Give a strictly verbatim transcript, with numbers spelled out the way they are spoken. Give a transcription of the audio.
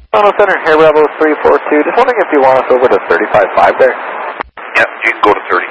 Toronto Center, here Rebel three four two. Just wondering if you want us over to thirty-five five there. Yep, you can go to thirty.